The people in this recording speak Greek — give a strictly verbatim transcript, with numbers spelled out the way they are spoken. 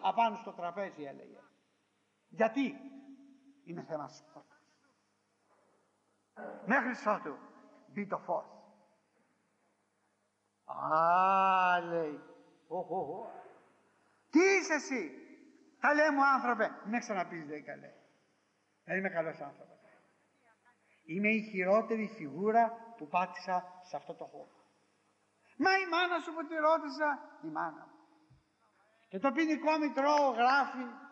απάνω στο τραπέζι, έλεγε. Γιατί? Είναι θέμα σπόρτας. Μέχρι ότου μπει το φως. Α, λέει, οχ, οχ, οχ. Τι είσαι εσύ? Καλέ μου άνθρωπε. Μην ξαναπείς, λέει, καλέ. Δεν είμαι καλός άνθρωπος. Είμαι η χειρότερη φιγούρα που πάτησα σε αυτό το χώρο. Μα η μάνα σου που τη ρώτησα, η μάνα μου. Και το ποινικό μητρό γράφει